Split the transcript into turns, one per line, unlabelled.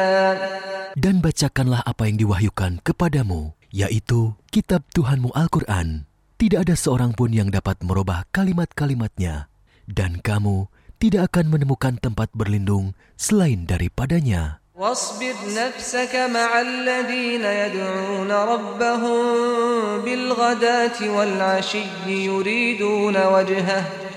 Dan bacakanlah apa yang diwahyukan kepadamu, yaitu kitab Tuhanmu Al-Quran. Tidak ada seorang pun yang dapat merubah kalimat-kalimatnya, dan kamu tidak akan menemukan tempat berlindung selain daripadanya.
واصبر نفسك مع الذين يدعون ربهم بالغداة والعشي يريدون وجهه